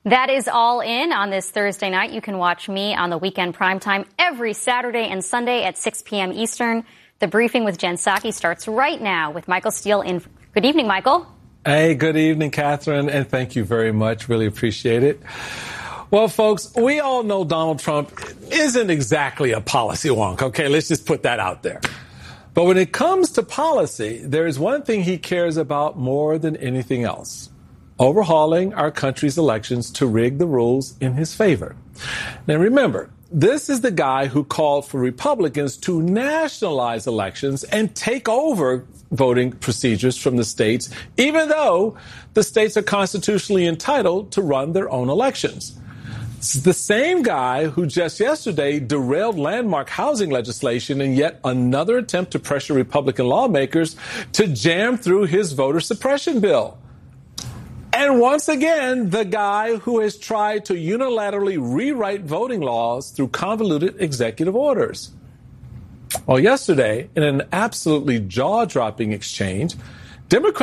That is All In on this Thursday night. You can watch me on the weekend primetime every Saturday and Sunday at 6 p.m. Eastern. The briefing with Jen Psaki starts right now with Michael Steele in. Good evening, Michael. Hey, good evening, Catherine, and thank you very much. Really appreciate it. Well, folks, we all know Donald Trump isn't exactly a policy wonk, okay? Let's just put that out there. But when it comes to policy, there is one thing he cares about more than anything else: overhauling our country's elections to rig the rules in his favor. Now, remember, this is the guy who called for Republicans to nationalize elections and take over voting procedures from the states, even though the states are constitutionally entitled to run their own elections. It's the same guy who just yesterday derailed landmark housing legislation in yet another attempt to pressure Republican lawmakers to jam through his voter suppression bill. And once again, the guy who has tried to unilaterally rewrite voting laws through convoluted executive orders. Well, yesterday, in an absolutely jaw-dropping exchange, Democrats